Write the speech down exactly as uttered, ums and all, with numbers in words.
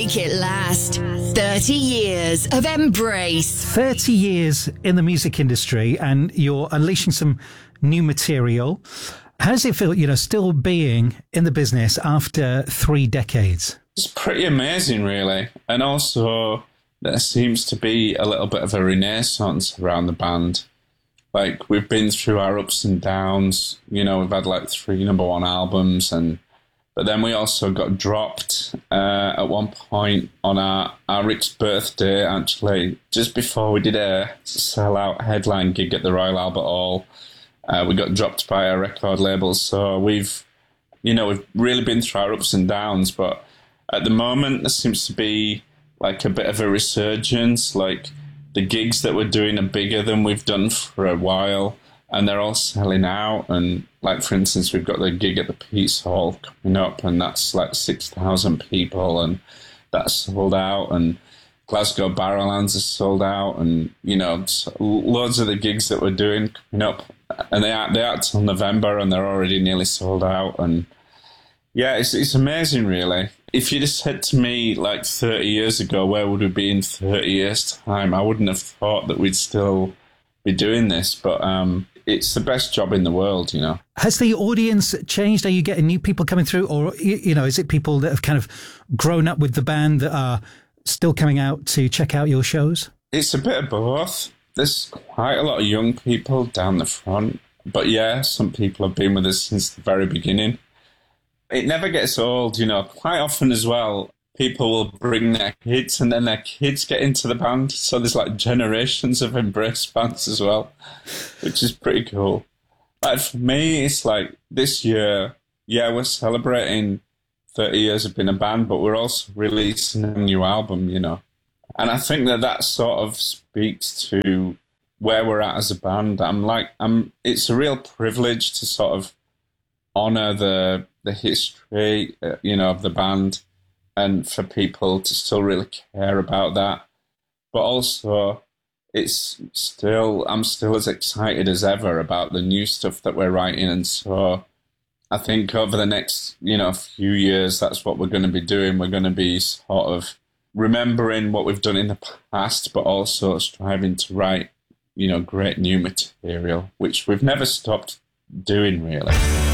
Make it last. thirty years of embrace. thirty years in the music industry, and you're unleashing some new material. How does it feel, you know, still being in the business after three decades? It's pretty amazing, really. And also, there seems to be a little bit of a renaissance around the band. Like, we've been through our ups and downs. You know, we've had like three number one albums, and but then we also got dropped uh, at one point on our, our Rick's birthday, actually, just before we did a sell-out headline gig at the Royal Albert Hall. Uh, we got dropped by our record label. So we've, you know, we've really been through our ups and downs. But at the moment, there seems to be like a bit of a resurgence. Like, the gigs that we're doing are bigger than we've done for a while, and they're all selling out. And like, for instance, we've got the gig at the Peace Hall coming up, and that's like six thousand people, and that's sold out. And Glasgow Barrowlands is sold out, and, you know, loads of the gigs that we're doing coming up, and they aren't, they aren't till November, and they're already nearly sold out. And yeah, it's it's amazing, really. If you'd have said to me like thirty years ago, where would we be in thirty years' time, I wouldn't have thought that we'd still be doing this. But um, it's the best job in the world, you know. Has the audience changed? Are you getting new people coming through? Or, you know, is it people that have kind of grown up with the band that are still coming out to check out your shows? It's a bit of both. There's quite a lot of young people down the front. But yeah, some people have been with us since the very beginning. It never gets old, you know. Quite often as well, people will bring their kids, and then their kids get into the band. So there's like generations of Embrace fans as well, which is pretty cool. Like, for me, it's like this year, yeah, we're celebrating thirty years of being a band, but we're also releasing a new album, you know. And I think that that sort of speaks to where we're at as a band. I'm like, I'm. It's a real privilege to sort of honour the the history, uh, you know, of the band, and for people to still really care about that. But also, it's still, I'm still as excited as ever about the new stuff that we're writing. And so I think over the next, you know, few years, that's what we're going to be doing. We're going to be sort of remembering what we've done in the past, but also striving to write, you know, great new material, which we've never stopped doing, really.